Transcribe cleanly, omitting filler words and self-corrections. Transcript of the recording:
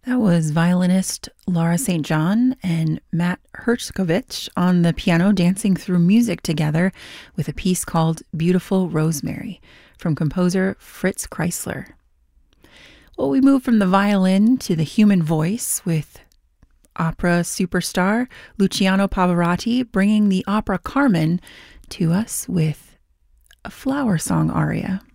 That was violinist Laura St. John and Matt Hershkovich on the piano dancing through music together with a piece called Beautiful Rosemary from composer Fritz Kreisler. Well, we move from the violin to the human voice with opera superstar Luciano Pavarotti bringing the opera Carmen to us with a flower song aria.